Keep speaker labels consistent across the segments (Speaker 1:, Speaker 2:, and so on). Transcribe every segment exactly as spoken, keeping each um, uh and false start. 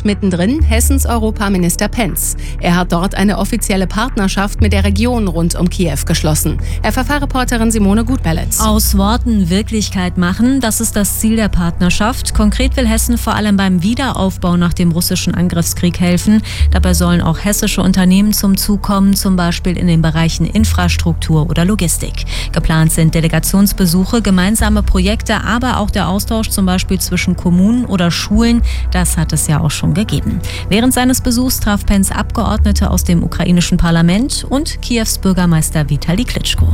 Speaker 1: Und mittendrin Hessens Europaminister Pentz. Er hat dort eine offizielle Partnerschaft mit der Region rund um Kiew geschlossen. F F H-Reporterin Simone Gutbellitz.
Speaker 2: Aus Worten Wirklichkeit machen, das ist das Ziel der Partnerschaft. Konkret will Hessen vor allem beim Wiederaufbau nach dem russischen Angriffskrieg helfen. Dabei sollen auch hessische Unternehmen zum Zug kommen, zum Beispiel in den Bereichen Infrastruktur oder Logistik. Geplant sind Delegationsbesuche, gemeinsame Projekte, aber auch der Austausch zum Beispiel zwischen Kommunen oder Schulen. Das hat es ja auch schon gegeben. Während seines Besuchs traf Pentz Abgeordnete aus dem ukrainischen Parlament und Kiews Bürgermeister Vitali Klitschko.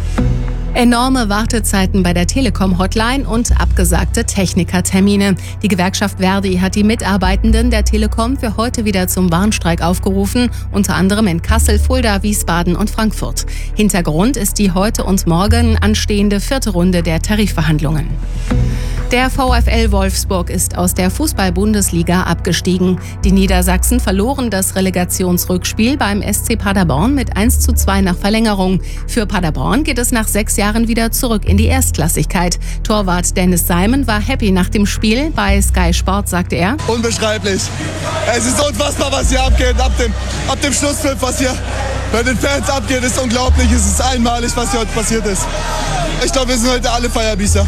Speaker 1: Enorme Wartezeiten bei der Telekom-Hotline und abgesagte Technikertermine. Die Gewerkschaft ver.di hat die Mitarbeitenden der Telekom für heute wieder zum Warnstreik aufgerufen, unter anderem in Kassel, Fulda, Wiesbaden und Frankfurt. Hintergrund ist die heute und morgen anstehende vierte Runde der Tarifverhandlungen. Der VfL Wolfsburg ist aus der Fußball-Bundesliga abgestiegen. Die Niedersachsen verloren das Relegationsrückspiel beim S C Paderborn mit eins zu zwei nach Verlängerung. Für Paderborn geht es nach sechs Jahren wieder zurück in die Erstklassigkeit. Torwart Dennis Simon war happy nach dem Spiel. Bei Sky Sport sagte er:
Speaker 3: Unbeschreiblich. Es ist unfassbar, was hier abgeht. Ab dem, ab dem Schlusspfiff, was hier bei den Fans abgeht, ist unglaublich. Es ist einmalig, was hier heute passiert ist. Ich glaube, wir sind heute alle Feierbiecher.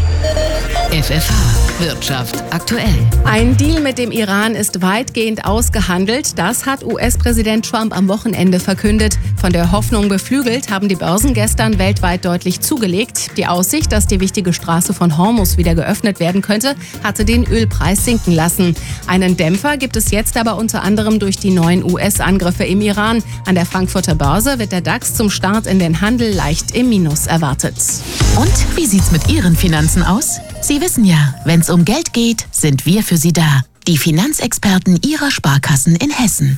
Speaker 4: F F H Wirtschaft aktuell.
Speaker 1: Ein Deal mit dem Iran ist weitgehend ausgehandelt. Das hat U S-Präsident Trump am Wochenende verkündet. Von der Hoffnung beflügelt haben die Börsen gestern weltweit deutlich zugelegt. Die Aussicht, dass die wichtige Straße von Hormuz wieder geöffnet werden könnte, hatte den Ölpreis sinken lassen. Einen Dämpfer gibt es jetzt aber unter anderem durch die neuen U S-Angriffe im Iran. An der Frankfurter Börse wird der DAX zum Start in den Handel leicht im Minus erwartet.
Speaker 4: Und wie sieht's mit Ihren Finanzen aus? Sie wissen ja, wenn es um Geld geht, sind wir für Sie da. Die Finanzexperten Ihrer Sparkassen in Hessen.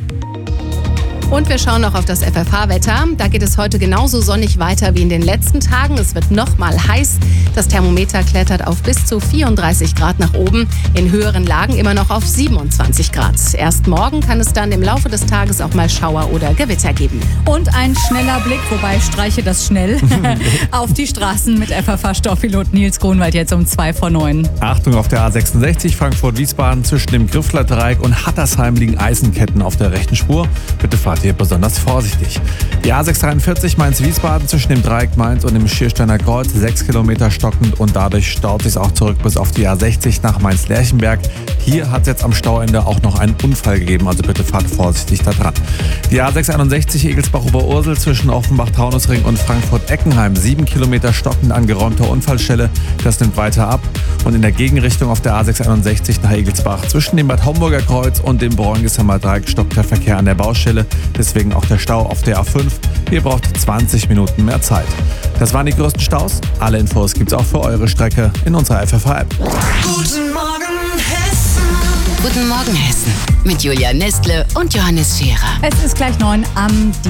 Speaker 1: Und wir schauen noch auf das F F H-Wetter. Da geht es heute genauso sonnig weiter wie in den letzten Tagen. Es wird noch mal heiß. Das Thermometer klettert auf bis zu vierunddreißig Grad nach oben. In höheren Lagen immer noch auf siebenundzwanzig Grad. Erst morgen kann es dann im Laufe des Tages auch mal Schauer oder Gewitter geben.
Speaker 5: Und ein schneller Blick, wobei ich streiche das schnell, auf die Straßen mit F F H-Stoffpilot Nils Grunwald jetzt um zwei vor neun.
Speaker 6: Achtung, auf der A sechsundsechzig Frankfurt-Wiesbaden zwischen dem Grüffler-Dreieck und Hattersheim liegen Eisenketten auf der rechten Spur. Bitte fahrt hier besonders vorsichtig. Die A sechshundertdreiundvierzig Mainz-Wiesbaden zwischen dem Dreieck Mainz und dem Schiersteiner Kreuz, sechs Kilometer stockend und dadurch staut sich auch zurück bis auf die A sechzig nach Mainz-Lerchenberg. Hier hat es jetzt am Stauende auch noch einen Unfall gegeben, also bitte fahrt vorsichtig da dran. Die A sechshunderteinundsechzig Egelsbach-Oberursel zwischen Offenbach-Taunusring und Frankfurt-Eckenheim, sieben Kilometer stockend angeräumter Unfallstelle, das nimmt weiter ab. Und in der Gegenrichtung auf der A sechshunderteinundsechzig nach Egelsbach zwischen dem Bad Homburger Kreuz und dem Bräungeshammer Dreieck stockt der Verkehr an der Baustelle, deswegen auch der Stau auf der A fünf. Ihr braucht zwanzig Minuten mehr Zeit. Das waren die größten Staus. Alle Infos gibt's auch für eure Strecke in unserer F F H-App.
Speaker 4: Guten Morgen Hessen. Guten Morgen Hessen mit Julia Nestle und Johannes Scherer.
Speaker 5: Es ist gleich neun am